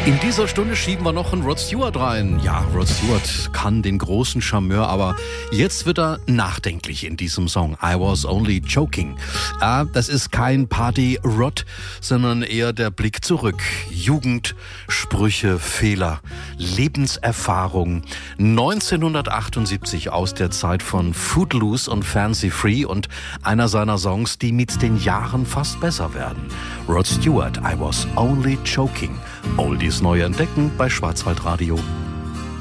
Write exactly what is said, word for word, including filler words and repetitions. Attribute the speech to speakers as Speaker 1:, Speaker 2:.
Speaker 1: In dieser Stunde schieben wir noch einen Rod Stewart rein. Ja, Rod Stewart kann den großen Charmeur, aber jetzt wird er nachdenklich in diesem Song. I was only joking. Ah, das ist kein Party-Rod, sondern eher der Blick zurück. Jugend, Sprüche, Fehler, Lebenserfahrung. neunzehnhundertachtundsiebzig aus der Zeit von Footloose und Fancy Free und einer seiner Songs, die mit den Jahren fast besser werden. Rod Stewart, I was only joking. Oldies neu entdecken bei Schwarzwaldradio.